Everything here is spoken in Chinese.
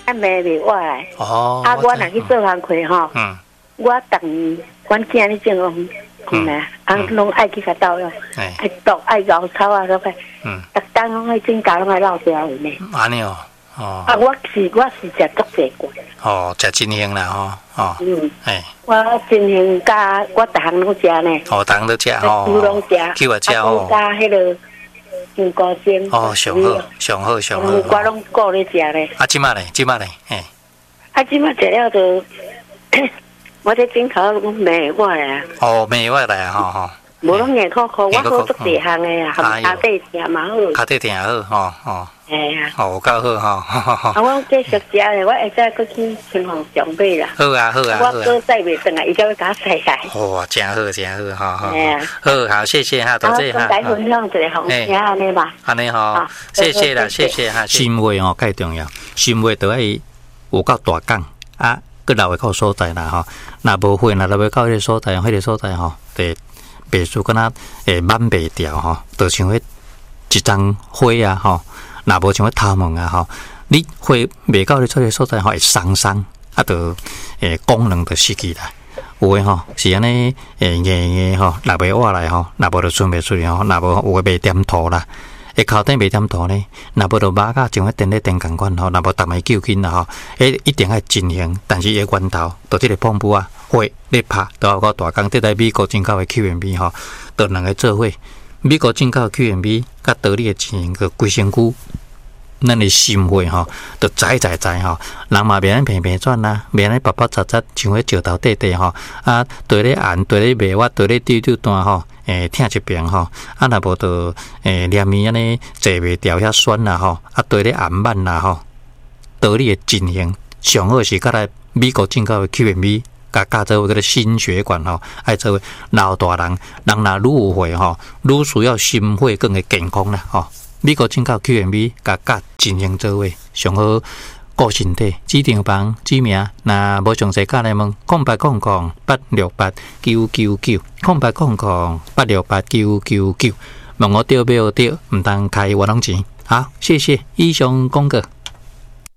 卖袂我来。 哦。 我若去做工课吼，我等阮囝你种咩？拢爱去甲斗用，爱剁爱熬草啊，都快。逐当拢爱整家拢爱捞掉的呢。 安尼哦。哦。 我是食足济过。 哦，食真香啦吼。 我真香加我逐项拢食呢。 哦，逐项都食吼。 猪拢食， 叫我食哦。 加迄个香菇精。 哦，上好。 我拢顾咧食咧。 即摆咧，即摆食了就，我这枕头拢卖我来。 哦，卖我来吼。 无拢硬苦，我好足地项的啊，含脚底疼嘛好。 脚底疼好吼。 哎呀。 哦，够好吼。 我继续食咧，我下再去青红上买啦。 好啊。 我哥载袂转来，伊才会甲我载来。 哦，真好，好。好，谢谢哈，多谢哈。 来分享一个红听安尼吧。 安尼吼，谢谢啦，谢谢哈。心话哦，介重要，心话就爱有够大讲啊，佮留会到所在啦吼。若无会，若要到迄个所在，迄个所在吼，得白树敢若挽袂掉吼，就像迄一丛花啊吼，若无像迄头毛啊吼，你花袂到你出个所在吼，会松啊，就功能就失去啦。有诶吼是安尼硬吼，若袂活来吼，若无就顺袂出去吼，若无有诶袂点土啦。会头顶袂点土呢，若无就肉甲像迄电咧电共款吼，若无逐卖救紧啦吼，一定爱进行，但是伊诶源头，就即个pom布啊，火咧拍，都有够大工。这台美国进口诶 QMB 吼，都两个做伙。美国进口 QMB 甲道理诶进行个规身躯，咱诶心血吼，就知吼，人嘛袂安平转啦，袂安白杂，像迄石头底吼，啊，对咧按，对咧卖，我对咧丢单吼。听一遍吼，啊，若无就黏面安尼坐袂掉遐酸啦吼，啊，对咧暗慢啦吼，道理的进行上好是甲来美国进口的 QMB， 甲做个心血管吼，爱做老大人若愈有血吼，愈需要心血更会健康啦吼。美国进口 QMB 甲进行做伙上好。顾身体，指定房指名，若无详细甲来问，0800-868-999，0800-868-999，问我对买对，毋通开活动钱。好，谢谢，以上讲过。